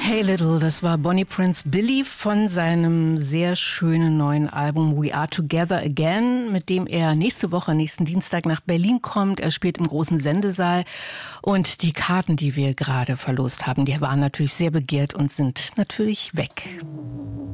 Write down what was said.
Hey Little, das war Bonnie Prince Billy von seinem sehr schönen neuen Album We Are Together Again, mit dem er nächste Woche, nächsten Dienstag nach Berlin kommt. Er spielt im großen Sendesaal und die Karten, die wir gerade verlost haben, die waren natürlich sehr begehrt und sind natürlich weg.